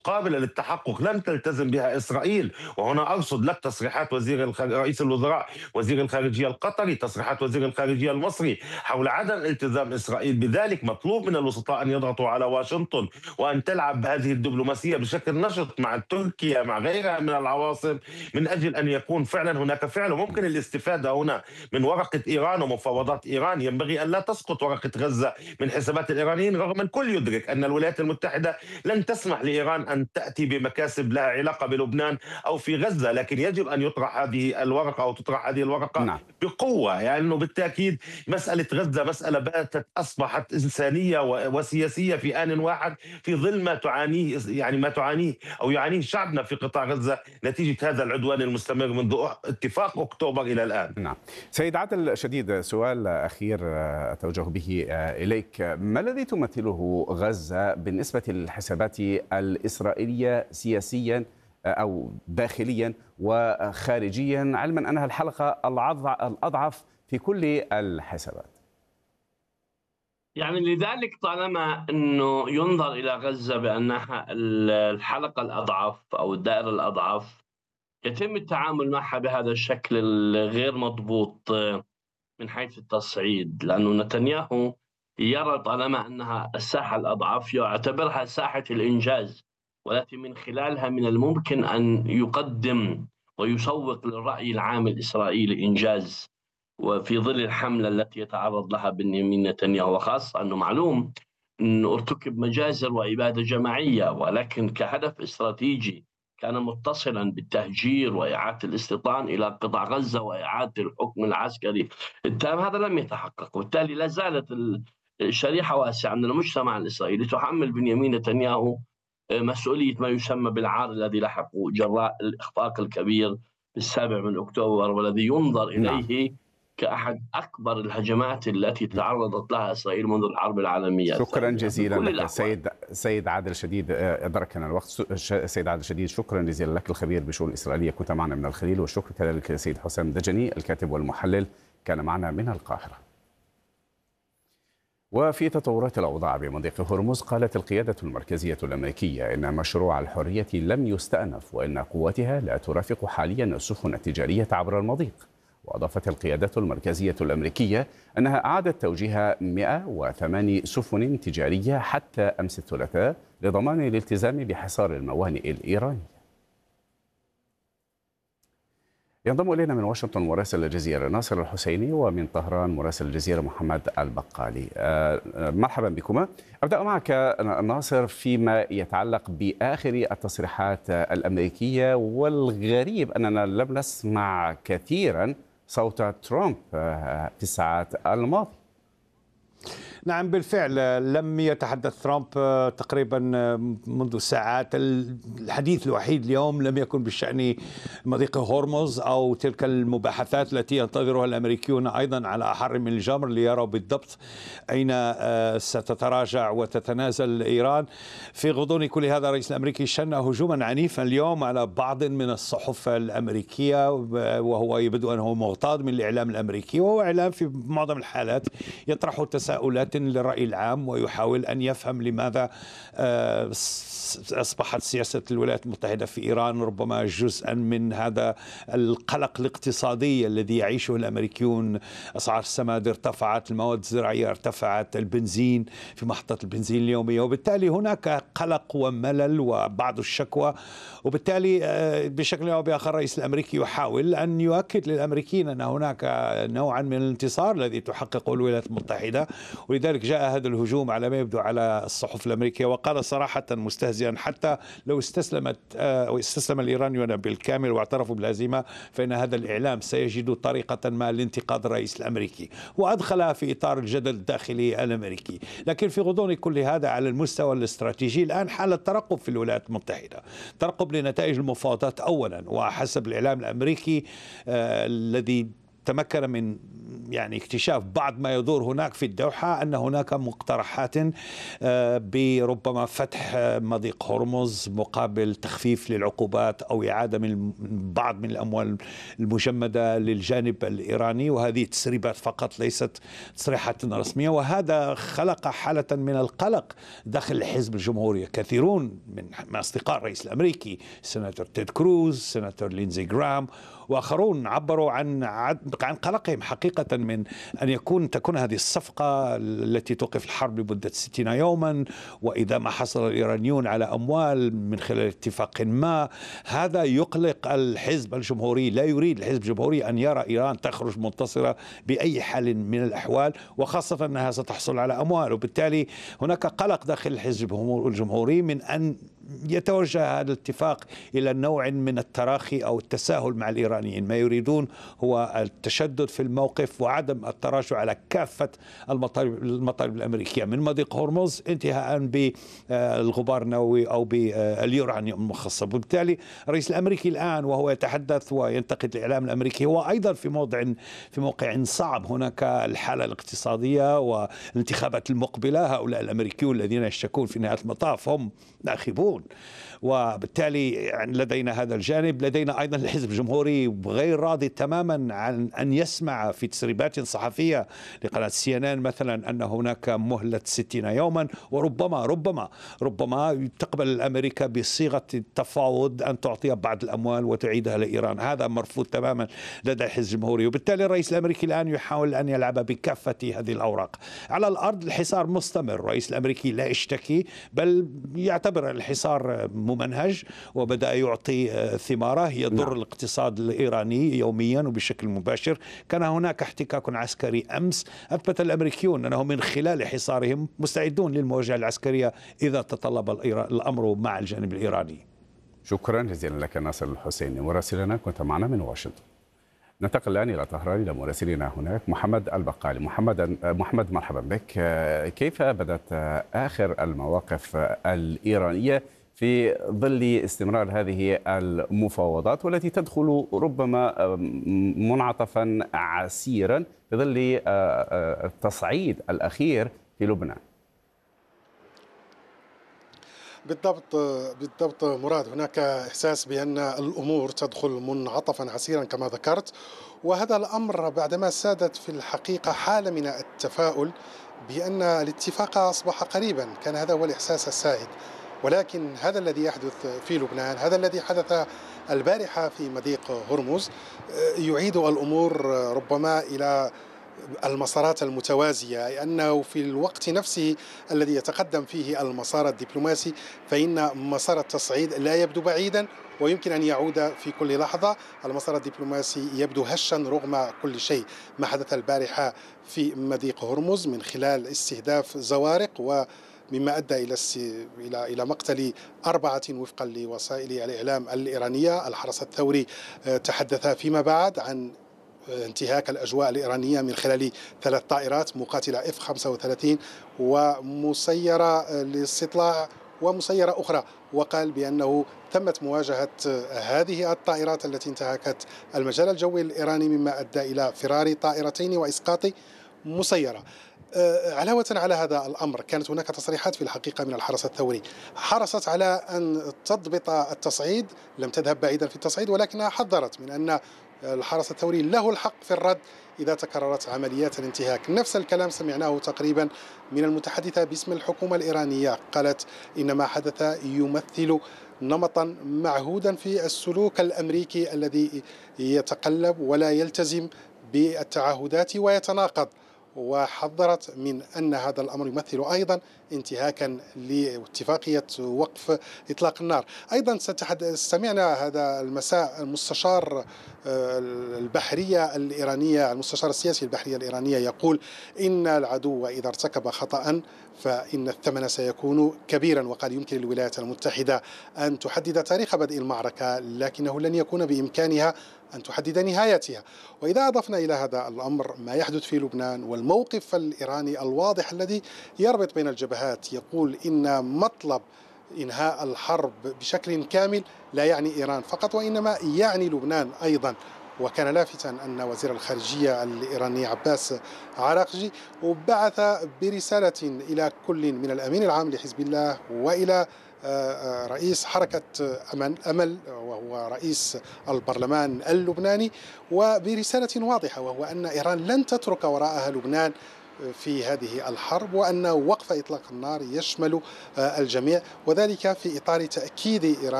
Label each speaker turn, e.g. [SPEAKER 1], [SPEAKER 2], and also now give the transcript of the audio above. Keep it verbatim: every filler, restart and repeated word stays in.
[SPEAKER 1] قابلة للتحقق لم تلتزم بها إسرائيل. وهنا أرصد لك تصريحات وزير الخ... رئيس الوزراء وزير الخارجية القطري، تصريحات وزير الخارجية المصري حول عدم التزام إسرائيل بذلك. مطلوب من الوسطاء أن يضغطوا على واشنطن وأن تلعب بهذه الدبلوماسية بشكل نشط مع تركيا مع غيرها من العواصم، من أجل أن يكون فعلا هناك فعل. وممكن الاستفادة هنا من ورقة إيران ومفاوضات إيران. ينبغي أن لا تسقط ورقة غزة من حسابات الإيرانيين، رغم الكل يدرك أن الولايات المتحدة لن تسمح لإيران أن تأتي بمكاسب لها علاقة بلبنان أو في غزة. لكن يجب أن يطرح هذه الورقة أو تطرح هذه الورقة
[SPEAKER 2] نعم.
[SPEAKER 1] بقوة، يعني أنه بالتأكيد مسألة غزة مسألة باتت أصبحت إنسانية وسياسية في آن واحد، في ظل ما تعانيه يعني ما تعانيه أو يعانيه شعبنا في قطاع غزة نتيجة هذا العدوان المستمر منذ اتفاق أكتوبر إلى الآن.
[SPEAKER 2] نعم. سيد عادل شديد، سؤال أخير أتوجه به إليك. ما الذي تمثله غزة بالنسبة للحسابات الإسرائيلية سياسيا أو داخليا وخارجيا، علما أنها الحلقة الأضعف في كل الحسابات؟
[SPEAKER 3] يعني لذلك طالما أنه ينظر إلى غزة بأنها الحلقة الأضعف أو الدائرة الأضعف، يتم التعامل معها بهذا الشكل الغير مضبوط من حيث التصعيد، لأنه نتنياهو يرى طالما أنها الساحة الأضعف يعتبرها ساحة الإنجاز، والتي من خلالها من الممكن أن يقدم ويسوق للرأي العام الإسرائيلي إنجاز، وفي ظل الحملة التي يتعرض لها بنيامين نتنياهو، وخاصة أنه معلوم أن ارتكب مجازر وإبادة جماعية، ولكن كهدف استراتيجي كان متصلا بالتهجير وإعادة الاستيطان إلى قطاع غزة وإعادة الحكم العسكري التام، هذا لم يتحقق. وبالتالي لا زالت الشريحة واسعة من المجتمع الإسرائيلي تحمل بنيامين نتنياهو مسؤولية ما يسمى بالعار الذي لحقه جراء الإخفاق الكبير بالسابع من أكتوبر، والذي ينظر إليه نعم. كأحد أكبر الهجمات التي تعرضت لها إسرائيل منذ الحرب العالمية.
[SPEAKER 2] شكرا جزيلا لك سيد سيد عادل شديد، أدركنا الوقت. سيد عادل شديد، شكرا جزيلا لك، الخبير بالشؤون الإسرائيلية، كنت معنا من الخليل. والشكر كذلك للسيد حسام دجني الكاتب والمحلل، كان معنا من القاهرة. وفي تطورات الأوضاع بمضيق هرمز، قالت القيادة المركزية الأمريكية إن مشروع الحرية لم يستأنف، وإن قواتها لا ترافق حاليا السفن التجارية عبر المضيق. وأضافت القيادة المركزية الأمريكية أنها أعادت توجيه مئة وثمانية سفن تجارية حتى أمس الثلاثاء لضمان الالتزام بحصار الموانئ الإيرانية. ينضم إلينا من واشنطن مراسل الجزيرة ناصر الحسيني، ومن طهران مراسل الجزيرة محمد البقالي. مرحبا بكما. أبدأ معك ناصر فيما يتعلق بآخر التصريحات الأمريكية، والغريب أننا لم نسمع كثيرا صوت ترامب في الساعات الماضية.
[SPEAKER 4] نعم بالفعل لم يتحدث ترامب تقريبا منذ ساعات. الحديث الوحيد اليوم لم يكن بشأن مضيق هرمز أو تلك المباحثات التي ينتظرها الأمريكيون أيضا على أحر من الجمر ليروا بالضبط أين ستتراجع وتتنازل إيران. في غضون كل هذا الرئيس الأمريكي شن هجوما عنيفا اليوم على بعض من الصحف الأمريكية، وهو يبدو أنه مغتاظ من الإعلام الأمريكي، وهو إعلام في معظم الحالات يطرح تساؤلات للرأي العام ويحاول أن يفهم لماذا أصبحت سياسة الولايات المتحدة في إيران ربما جزءا من هذا القلق الاقتصادي الذي يعيشه الأمريكيون. أسعار السماد ارتفعت، المواد الزراعية ارتفعت، البنزين في محطة البنزين اليومية، وبالتالي هناك قلق وملل وبعض الشكوى. وبالتالي بشكل أو بآخر الرئيس الأمريكي يحاول أن يؤكد للأمريكيين أن هناك نوعا من الانتصار الذي تحققه الولايات المتحدة، ولذلك جاء هذا الهجوم على ما يبدو على الصحف الأمريكية. وقال صراحة مستهزئا حتى لو استسلمت أو استسلم الإيرانيون بالكامل واعترفوا بالهزيمة فإن هذا الإعلام سيجد طريقة ما لانتقاد الرئيس الأمريكي، وأدخلها في إطار الجدل الداخلي الأمريكي. لكن في غضون كل هذا على المستوى الاستراتيجي الآن حالة ترقب في الولايات المتحدة، ترقب لنتائج المفاوضات أولا. وحسب الإعلام الأمريكي آه الذي تمكن من يعني اكتشاف بعض ما يدور هناك في الدوحة أن هناك مقترحات بربما فتح مضيق هرمز مقابل تخفيف للعقوبات أو إعادة من بعض من الأموال المجمدة للجانب الإيراني، وهذه تسريبات فقط ليست تصريحات رسمية، وهذا خلق حالة من القلق داخل الحزب الجمهوري. كثيرون من أصدقاء الرئيس الأمريكي سيناتور تيد كروز، سيناتور لينزي جرام وآخرون عبروا عن عن قلقهم حقيقة من أن يكون تكون هذه الصفقة التي توقف الحرب لمدة ستين يوما، وإذا ما حصل الإيرانيون على أموال من خلال اتفاق ما، هذا يقلق الحزب الجمهوري. لا يريد الحزب الجمهوري أن يرى إيران تخرج منتصرة بأي حال من الأحوال، وخاصة أنها ستحصل على أموال، وبالتالي هناك قلق داخل الحزب الجمهوري من أن يتوجه هذا الاتفاق إلى نوع من التراخي أو التساهل مع الإيرانيين. ما يريدون هو التشدد في الموقف وعدم التراجع على كافة المطالب, المطالب الأمريكية، من مضيق هرمز انتهاء بالغبار النووي أو باليورانيوم المخصب. وبالتالي الرئيس الأمريكي الآن وهو يتحدث وينتقد الإعلام الأمريكي هو أيضا في موضع في موقع صعب. هناك الحالة الاقتصادية والانتخابات المقبلة، هؤلاء الأمريكيون الذين يشتكون في نهاية المطاف هم ناخبون، وبالتالي يعني لدينا هذا الجانب. لدينا أيضا الحزب الجمهوري غير راضي تماما عن أن يسمع في تسريبات صحفية لقناة سي ان ان مثلا أن هناك مهلة ستين يوما، وربما ربما ربما تقبل أمريكا بصيغة التفاوض أن تعطي بعض الأموال وتعيدها لإيران. هذا مرفوض تماما لدى الحزب الجمهوري، وبالتالي الرئيس الأمريكي الآن يحاول أن يلعب بكافة هذه الأوراق. على الأرض الحصار مستمر، الرئيس الأمريكي لا يشتكي بل يعتبر الحصار ممنهج وبدأ يعطي ثماره يضر نعم. الاقتصاد الإيراني يوميا وبشكل مباشر. كان هناك احتكاك عسكري أمس، أثبت الأمريكيون أنهم من خلال حصارهم مستعدون للمواجهة العسكرية إذا تطلب الأمر مع الجانب الإيراني.
[SPEAKER 2] شكرا جزيلا لك ناصر الحسيني مراسلنا، كنت معنا من واشنطن. ننتقل الآن إلى طهران إلى مراسلنا هناك محمد البقالي. محمد محمد مرحبا بك. كيف بدأت آخر المواقف الإيرانية في ظل استمرار هذه المفاوضات والتي تدخل ربما منعطفا عسيرا في ظل التصعيد الأخير في لبنان؟
[SPEAKER 5] بالضبط بالضبط مراد، هناك إحساس بأن الأمور تدخل منعطفا عسيرا كما ذكرت، وهذا الأمر بعدما سادت في الحقيقة حالة من التفاؤل بأن الاتفاق أصبح قريبا. كان هذا هو الإحساس السائد، ولكن هذا الذي يحدث في لبنان، هذا الذي حدث البارحة في مضيق هرمز، يعيد الأمور ربما إلى المسارات المتوازية، لأنه في الوقت نفسه الذي يتقدم فيه المسار الدبلوماسي فإن مسار التصعيد لا يبدو بعيدا ويمكن أن يعود في كل لحظة. المسار الدبلوماسي يبدو هشا رغم كل شيء. ما حدث البارحة في مضيق هرمز من خلال استهداف زوارق و مما أدى إلى إلى إلى مقتل أربعة وفقا لوسائل الإعلام الإيرانية. الحرس الثوري تحدث فيما بعد عن انتهاك الأجواء الإيرانية من خلال ثلاث طائرات مقاتلة إف خمسة وثلاثين ومسيرة للاستطلاع ومسيرة أخرى، وقال بأنه تمت مواجهة هذه الطائرات التي انتهكت المجال الجوي الإيراني مما أدى إلى فرار طائرتين وإسقاط مسيرة. علاوة على هذا الأمر كانت هناك تصريحات في الحقيقة من الحرس الثوري حرصت على أن تضبط التصعيد، لم تذهب بعيدا في التصعيد ولكنها حذرت من أن الحرس الثوري له الحق في الرد إذا تكررت عمليات الانتهاك. نفس الكلام سمعناه تقريبا من المتحدثة باسم الحكومة الإيرانية، قالت إن ما حدث يمثل نمطا معهودا في السلوك الأمريكي الذي يتقلب ولا يلتزم بالتعهدات ويتناقض، وحذرت من أن هذا الأمر يمثل أيضا انتهاكا لاتفاقية وقف إطلاق النار. أيضا سمعنا هذا المساء المستشار البحرية الإيرانية المستشار السياسي البحرية الإيرانية يقول إن العدو إذا ارتكب خطأ فإن الثمن سيكون كبيرا، وقال يمكن للولايات المتحدة أن تحدد تاريخ بدء المعركة لكنه لن يكون بإمكانها أن تحدد نهايتها. وإذا أضفنا إلى هذا الأمر ما يحدث في لبنان والموقف الإيراني الواضح الذي يربط بين الجبهات، يقول إن مطلب إنهاء الحرب بشكل كامل لا يعني إيران فقط وإنما يعني لبنان أيضا، وكان لافتا أن وزير الخارجية الإيراني عباس عراقجي بعث برسالة إلى كل من الأمين العام لحزب الله وإلى رئيس حركة أمل, أمل وهو رئيس البرلمان اللبناني، وبرسالة واضحة، وهو أن إيران لن تترك وراءها لبنان في هذه الحرب، وأن وقف إطلاق النار يشمل الجميع، وذلك في إطار تأكيد إيران